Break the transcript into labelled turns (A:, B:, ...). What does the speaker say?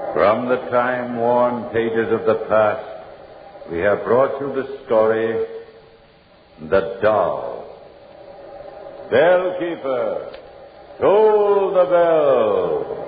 A: From the time-worn pages of the past, we have brought you the story, The Doll. Bellkeeper, toll the bell.